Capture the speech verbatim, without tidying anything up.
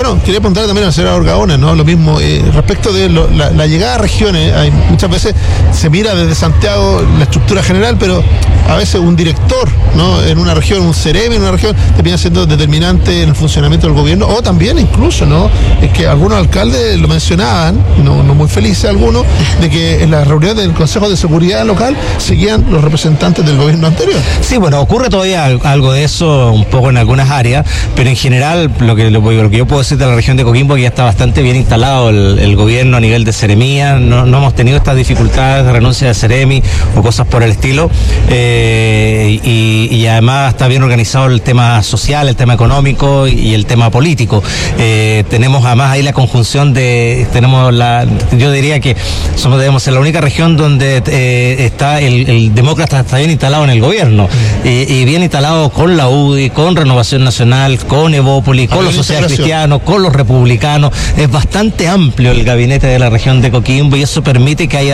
bueno, quería preguntarle también a la señora Orgaona, ¿no? Lo mismo, eh, respecto de lo, la, la llegada a regiones, hay, muchas veces se mira desde Santiago la estructura general, pero a veces un director, ¿no? En una región, un Ceremi en una región, termina siendo determinante en el funcionamiento del gobierno, o también incluso, ¿no? Es que algunos alcaldes lo mencionaban, no, no muy felices algunos, de que en las reuniones del Consejo de Seguridad Local seguían los representantes del gobierno anterior. Sí, bueno, ocurre todavía algo de eso un poco en algunas áreas, pero en general lo que, lo, lo que yo puedo decir de la región de Coquimbo, que ya está bastante bien instalado el, el gobierno a nivel de seremía, no, no hemos tenido estas dificultades de renuncia de seremi o cosas por el estilo, eh, y, y además está bien organizado el tema social, el tema económico y el tema político. Eh, tenemos además ahí la conjunción de, tenemos la, yo diría que somos, debemos ser la única región donde eh, está el, el demócrata está bien instalado en el gobierno, y, y bien instalado con la U D I, con Renovación Nacional, con Evópolis, con los social cristianos, con los republicanos. Es bastante amplio el gabinete de la región de Coquimbo y eso permite que haya